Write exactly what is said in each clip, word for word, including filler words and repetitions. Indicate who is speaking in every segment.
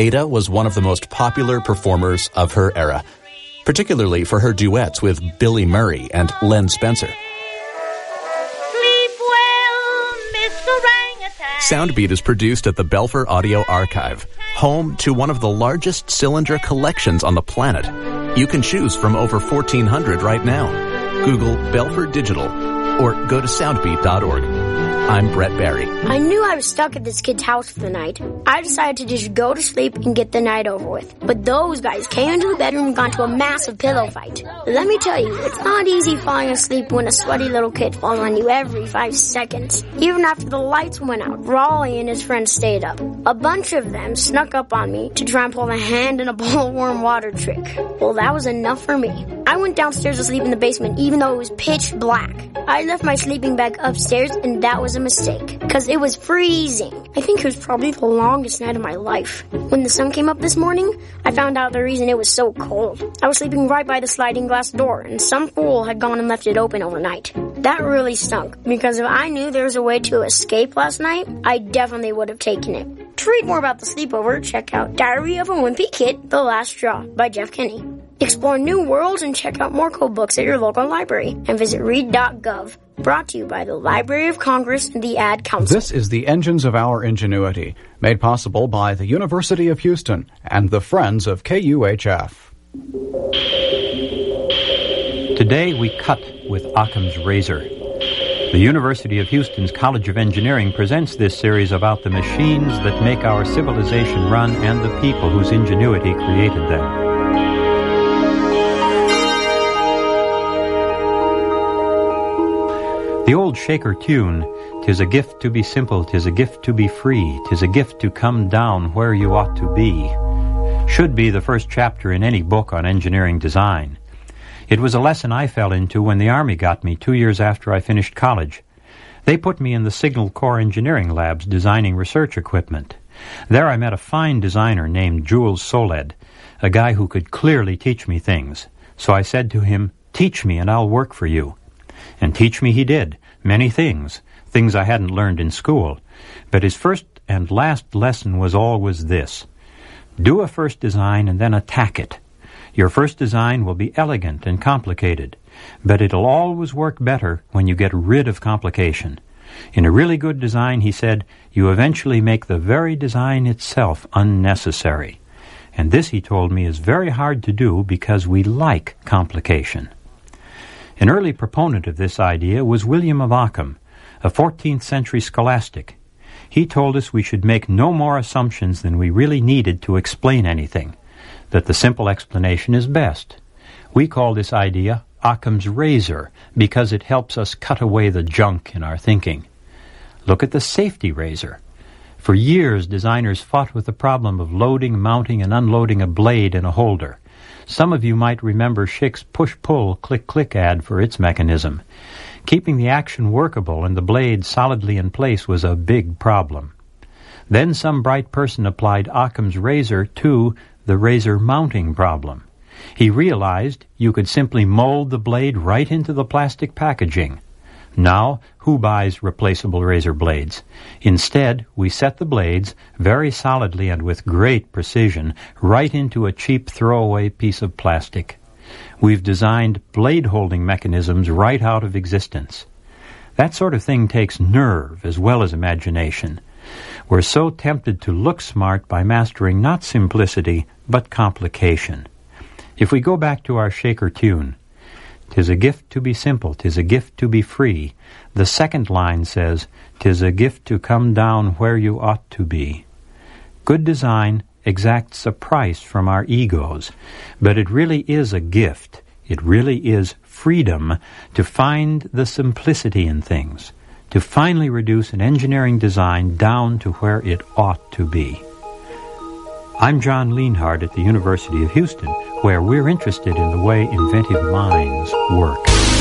Speaker 1: Ada was one of the most popular performers of her era, particularly for her duets with Billy Murray and Len Spencer.
Speaker 2: Sleep well, Mister Orangutan.
Speaker 1: Soundbeat is produced at the Belfer Audio Archive, home to one of the largest cylinder collections on the planet. You can choose from over fourteen hundred right now. Google Belfer Digital or go to soundbeat dot org. I'm Brett Barry.
Speaker 3: I knew I was stuck at this kid's house for the night. I decided to just go to sleep and get the night over with. But those guys came into the bedroom and got into a massive pillow fight. Let me tell you, it's not easy falling asleep when a sweaty little kid falls on you every five seconds. Even after the lights went out, Raleigh and his friends stayed up. A bunch of them snuck up on me to try and pull a hand in a bowl of warm water trick. Well, that was enough for me. I went downstairs to sleep in the basement even though it was pitch black. I left my sleeping bag upstairs and that was a mistake, because it was freezing. I think it was probably the longest night of my life. When the sun came up this morning, I found out the reason it was so cold. I was sleeping right by the sliding glass door, and some fool had gone and left it open overnight. That really stunk, because if I knew there was a way to escape last night, I definitely would have taken it. To read more about the sleepover, check out Diary of a Wimpy Kid, The Last Straw by Jeff Kinney. Explore new worlds and check out more cool books at your local library, and visit read dot gov. Brought to you by the Library of Congress and the Ad Council.
Speaker 4: This is the Engines of Our Ingenuity, made possible by the University of Houston and the Friends of K U H F.
Speaker 5: Today we cut with Occam's razor. The University of Houston's College of Engineering presents this series about the machines that make our civilization run and the people whose ingenuity created them. The old Shaker tune, "'Tis a gift to be simple, 'tis a gift to be free, 'tis a gift to come down where you ought to be," should be the first chapter in any book on engineering design. It was a lesson I fell into when the Army got me two years after I finished college. They put me in the Signal Corps engineering labs designing research equipment. There I met a fine designer named Jules Soled, a guy who could clearly teach me things. So I said to him, "Teach me and I'll work for you." And teach me he did, many things, things I hadn't learned in school. But his first and last lesson was always this: do a first design and then attack it. Your first design will be elegant and complicated, but it'll always work better when you get rid of complication. In a really good design, he said, you eventually make the very design itself unnecessary. And this, he told me, is very hard to do because we like complication. An early proponent of this idea was William of Ockham, a fourteenth century scholastic. He told us we should make no more assumptions than we really needed to explain anything, that the simple explanation is best. We call this idea Occam's razor because it helps us cut away the junk in our thinking. Look at the safety razor. For years, designers fought with the problem of loading, mounting, and unloading a blade in a holder. Some of you might remember Schick's push-pull, click-click ad for its mechanism. Keeping the action workable and the blade solidly in place was a big problem. Then some bright person applied Occam's razor to the razor mounting problem. He realized you could simply mold the blade right into the plastic packaging. Now, who buys replaceable razor blades? Instead, we set the blades, very solidly and with great precision, right into a cheap throwaway piece of plastic. We've designed blade-holding mechanisms right out of existence. That sort of thing takes nerve as well as imagination. We're so tempted to look smart by mastering not simplicity, but complication. If we go back to our Shaker tune, "'Tis a gift to be simple, 'tis a gift to be free," the second line says, "'Tis a gift to come down where you ought to be." Good design exacts a price from our egos, but it really is a gift. It really is freedom to find the simplicity in things, to finally reduce an engineering design down to where it ought to be. I'm John Lienhard at the University of Houston, where we're interested in the way inventive minds work.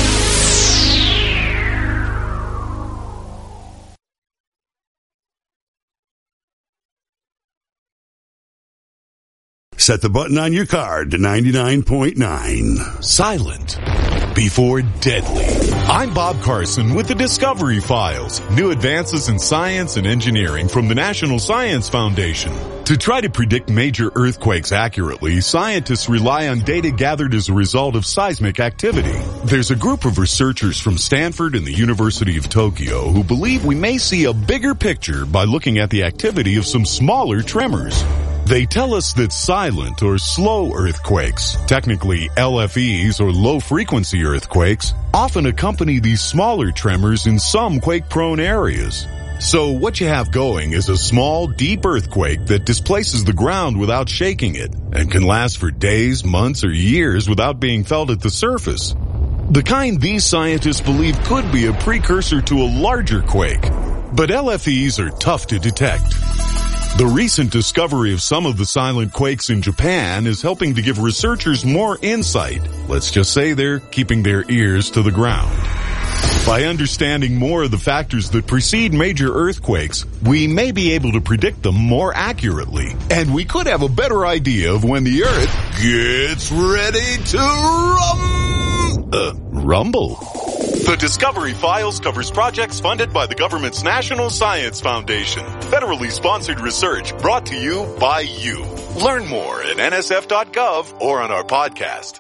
Speaker 6: Set the button on your card to ninety-nine point nine.
Speaker 7: Silent before deadly. I'm Bob Carson with the Discovery Files. New advances in science and engineering from the National Science Foundation. To try to predict major earthquakes accurately, scientists rely on data gathered as a result of seismic activity. There's a group of researchers from Stanford and the University of Tokyo who believe we may see a bigger picture by looking at the activity of some smaller tremors. They tell us that silent or slow earthquakes, technically L F Es or low-frequency earthquakes, often accompany these smaller tremors in some quake-prone areas. So what you have going is a small, deep earthquake that displaces the ground without shaking it and can last for days, months, or years without being felt at the surface. The kind these scientists believe could be a precursor to a larger quake. But L F Es are tough to detect. The recent discovery of some of the silent quakes in Japan is helping to give researchers more insight. Let's just say they're keeping their ears to the ground. By understanding more of the factors that precede major earthquakes, we may be able to predict them more accurately. And we could have a better idea of when the Earth gets ready to rum- uh, rumble. The Discovery Files covers projects funded by the government's National Science Foundation. Federally sponsored research brought to you by you. Learn more at N S F dot gov or on our podcast.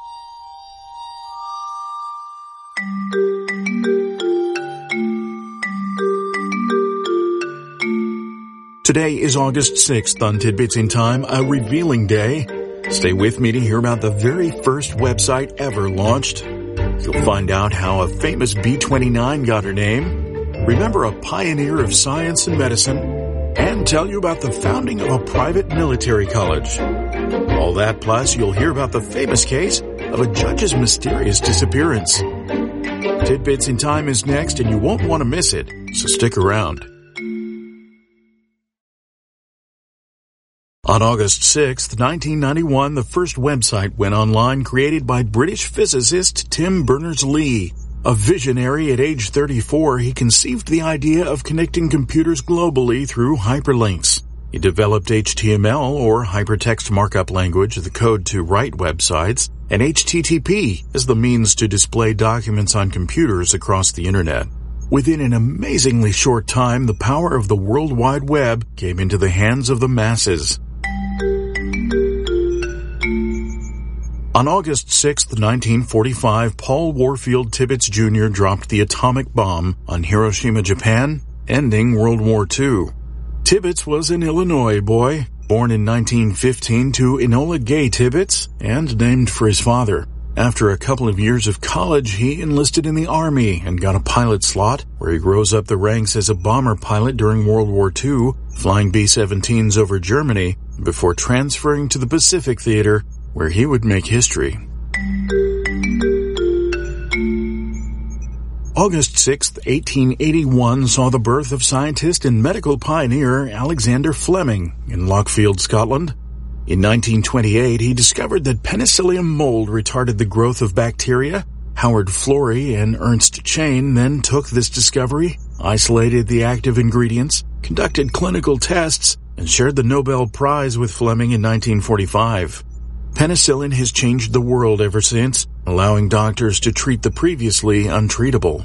Speaker 8: Today is August sixth on Tidbits in Time, a revealing day. Stay with me to hear about the very first website ever launched. You'll find out how a famous B twenty-nine got her name, remember a pioneer of science and medicine, and tell you about the founding of a private military college. All that plus you'll hear about the famous case of a judge's mysterious disappearance. Tidbits in Time is next and you won't want to miss it, so stick around. On August sixth, nineteen ninety-one, the first website went online created by British physicist Tim Berners-Lee. A visionary at age thirty-four, he conceived the idea of connecting computers globally through hyperlinks. He developed H T M L, or Hypertext Markup Language, the code to write websites, and H T T P as the means to display documents on computers across the Internet. Within an amazingly short time, the power of the World Wide Web came into the hands of the masses. On August sixth, nineteen forty-five, Paul Warfield Tibbets Junior dropped the atomic bomb on Hiroshima, Japan, ending World War Two. Tibbets was an Illinois boy, born in nineteen fifteen to Enola Gay Tibbets, and named for his father. After a couple of years of college, he enlisted in the Army and got a pilot slot, where he rose up the ranks as a bomber pilot during World War Two, flying B seventeens over Germany, before transferring to the Pacific Theater, where he would make history. August sixth, eighteen eighty-one saw the birth of scientist and medical pioneer Alexander Fleming in Lockfield, Scotland. In nineteen twenty-eight, he discovered that penicillium mold retarded the growth of bacteria. Howard Florey and Ernst Chain then took this discovery, isolated the active ingredients, conducted clinical tests, and shared the Nobel Prize with Fleming in nineteen forty-five. Penicillin has changed the world ever since, allowing doctors to treat the previously untreatable.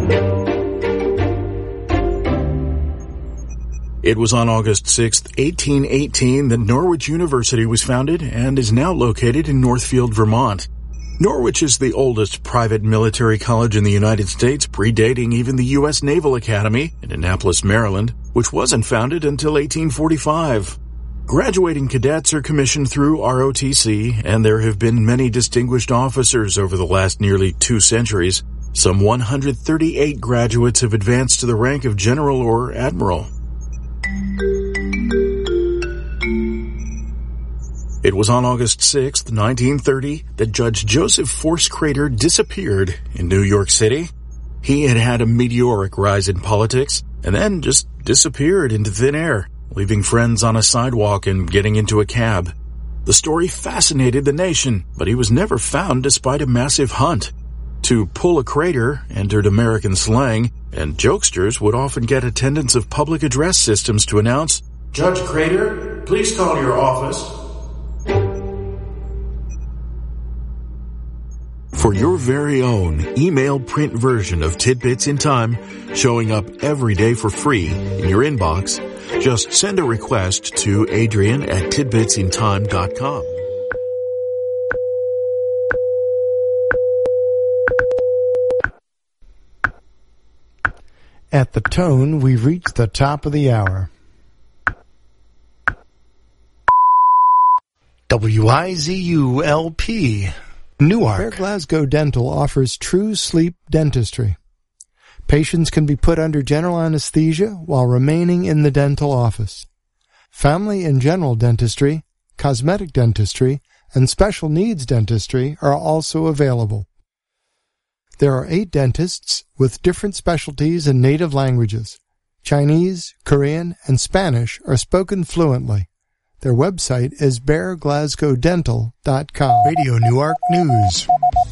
Speaker 8: It was on August sixth, eighteen eighteen that Norwich University was founded and is now located in Northfield, Vermont. Norwich is the oldest private military college in the United States, predating even the U S Naval Academy in Annapolis, Maryland, which wasn't founded until eighteen forty-five. Graduating cadets are commissioned through R O T C, and there have been many distinguished officers over the last nearly two centuries. Some one hundred thirty-eight graduates have advanced to the rank of general or admiral. It was on August sixth, nineteen thirty, that Judge Joseph Force Crater disappeared in New York City. He had had a meteoric rise in politics, and then just disappeared into thin air, leaving friends on a sidewalk and getting into a cab. The story fascinated the nation, but he was never found despite a massive hunt. To pull a crater entered American slang, and jokesters would often get attendants of public address systems to announce, "Judge Crater, please call your office." For your very own email print version of Tidbits in Time, showing up every day for free in your inbox, just send a request to Adrian at tidbits in time dot com.
Speaker 9: At the tone, we've reached the top of the hour. W I Z U L P, Newark. Fair Glasgow Dental offers true sleep dentistry. Patients can be put under general anesthesia while remaining in the dental office. Family and general dentistry, cosmetic dentistry, and special needs dentistry are also available. There are eight dentists with different specialties in native languages. Chinese, Korean, and Spanish are spoken fluently. Their website is bear glasgow dental dot com. Radio Newark News.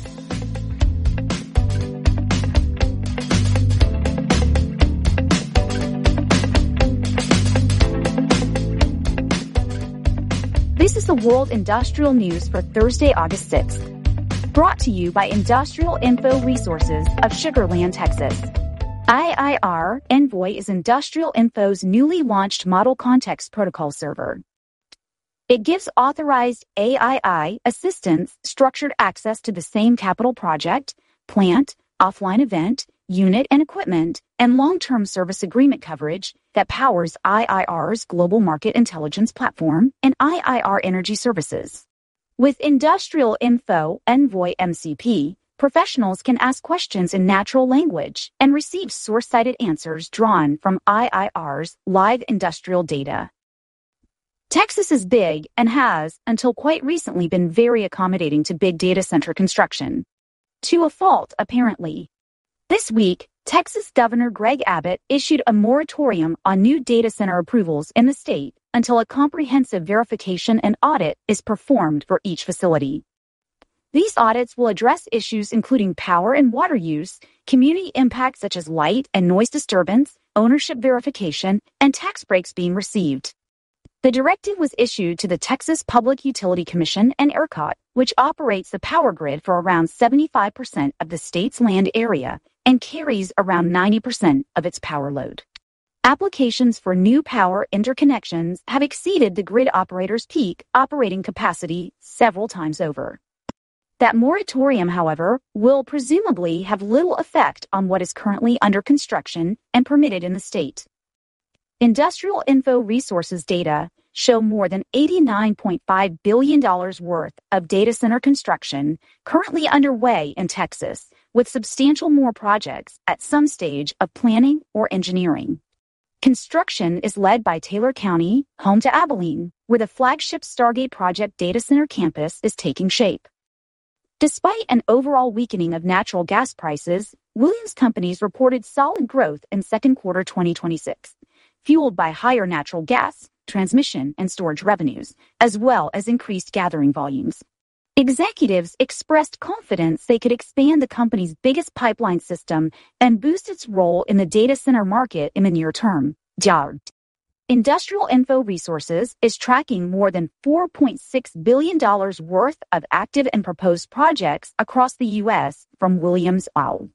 Speaker 10: This is the World Industrial News for Thursday, August sixth. Brought to you by Industrial Info Resources of Sugar Land, Texas. I I R Envoy is Industrial Info's newly launched Model Context Protocol server. It gives authorized A I I assistants structured access to the same capital project, plant, offline event, unit and equipment, and long-term service agreement coverage that powers I I R's Global Market Intelligence Platform and I I R Energy Services. With Industrial Info Envoy M C P, professionals can ask questions in natural language and receive source-cited answers drawn from I I R's live industrial data. Texas is big and has, until quite recently, been very accommodating to big data center construction. To a fault, apparently. This week, Texas Governor Greg Abbott issued a moratorium on new data center approvals in the state until a comprehensive verification and audit is performed for each facility. These audits will address issues including power and water use, community impacts such as light and noise disturbance, ownership verification, and tax breaks being received. The directive was issued to the Texas Public Utility Commission and ERCOT, which operates the power grid for around seventy-five percent of the state's land area and carries around ninety percent of its power load. Applications for new power interconnections have exceeded the grid operator's peak operating capacity several times over. That moratorium, however, will presumably have little effect on what is currently under construction and permitted in the state. Industrial Info Resources data show more than eighty-nine point five billion dollars worth of data center construction currently underway in Texas, with substantial more projects at some stage of planning or engineering. Construction is led by Taylor County, home to Abilene, where the flagship Stargate Project data center campus is taking shape. Despite an overall weakening of natural gas prices, Williams Companies reported solid growth in second quarter twenty twenty-six. Fueled by higher natural gas, transmission, and storage revenues, as well as increased gathering volumes. Executives expressed confidence they could expand the company's biggest pipeline system and boost its role in the data center market in the near term. D A R. Industrial Info Resources is tracking more than four point six billion dollars worth of active and proposed projects across the U S from Williams.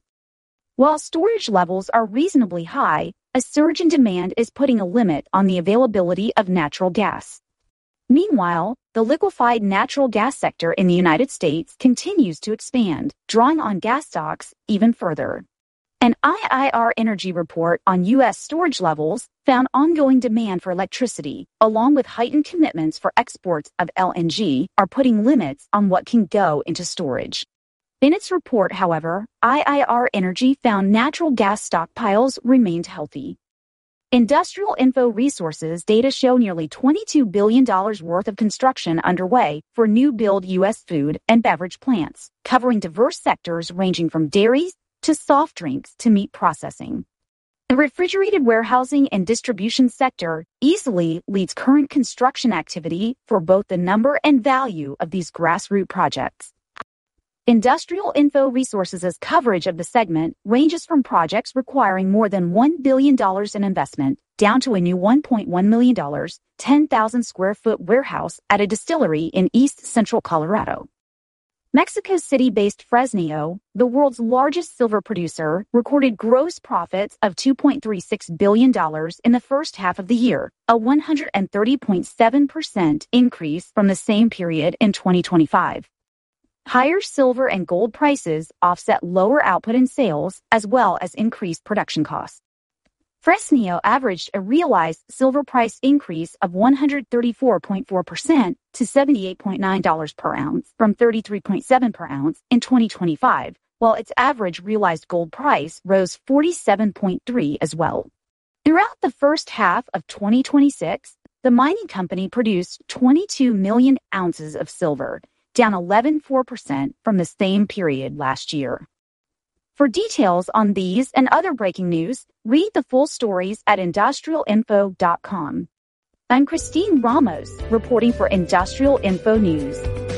Speaker 10: While storage levels are reasonably high, a surge in demand is putting a limit on the availability of natural gas. Meanwhile, the liquefied natural gas sector in the United States continues to expand, drawing on gas stocks even further. An I I R Energy report on U S storage levels found ongoing demand for electricity, along with heightened commitments for exports of L N G, are putting limits on what can go into storage. In its report, however, I I R Energy found natural gas stockpiles remained healthy. Industrial Info Resources data show nearly twenty-two billion dollars worth of construction underway for new build U S food and beverage plants, covering diverse sectors ranging from dairies to soft drinks to meat processing. The refrigerated warehousing and distribution sector easily leads current construction activity for both the number and value of these grassroots projects. Industrial Info Resources' coverage of the segment ranges from projects requiring more than one billion dollars in investment down to a new one point one million dollars, ten thousand square foot warehouse at a distillery in East Central Colorado. Mexico City-based Fresnillo, the world's largest silver producer, recorded gross profits of two point three six billion dollars in the first half of the year, a one hundred thirty point seven percent increase from the same period in twenty twenty-five. Higher silver and gold prices offset lower output and sales, as well as increased production costs. Fresnillo averaged a realized silver price increase of one hundred thirty-four point four percent to seventy-eight point nine dollars per ounce from thirty-three point seven dollars per ounce in twenty twenty-five, while its average realized gold price rose forty-seven point three as well. Throughout the first half of twenty twenty-six, the mining company produced twenty-two million ounces of silver, down eleven point four percent from the same period last year. For details on these and other breaking news, read the full stories at industrial info dot com. I'm Christine Ramos, reporting for Industrial Info News.